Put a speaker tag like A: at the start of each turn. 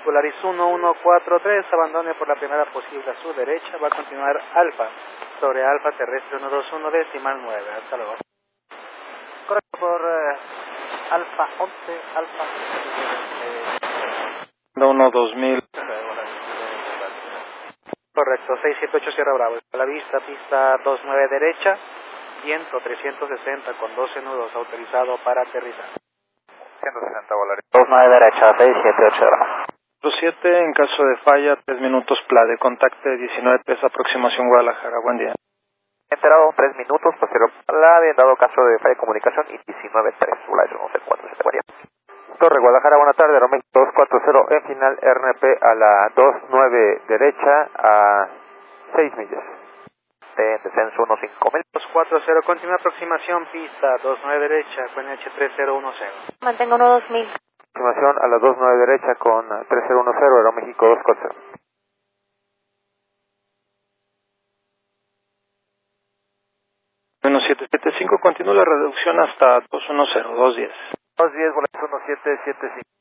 A: Volaris 1143, abandone por la primera posible a su derecha, va a continuar Alfa, sobre Alfa terrestre 121 decimal 9, hasta luego. Correcto por Alfa 11, Alfa
B: 1-2000.
A: Correcto, 678 Sierra Bravo, a la vista, pista 29 derecha, viento 360 con 12 nudos, autorizado para aterrizar.
C: 160 Volaris. 29 derecha, 678 Bravo.
B: 07, en caso de falla, 3 minutos PLADE, contacte 19-3, aproximación Guadalajara, buen día.
C: Enterado 3 minutos, posterior PLADE, en dado caso de falla de comunicación, y 19-3, Volaris 1147, buen día. Torre Guadalajara, buena tarde, Romeo 240, en final RNP a la 29 derecha, a 6 millas. Descenso 15.000.
A: 240, continúa aproximación, pista 29 derecha, QNH 3010.
D: Mantengo 1-2000.
C: Aproximación a la 29 derecha con 3010, Aeroméxico 240.
B: 1775, continúa la reducción hasta 210, 210.
C: 210, Volaris 1775.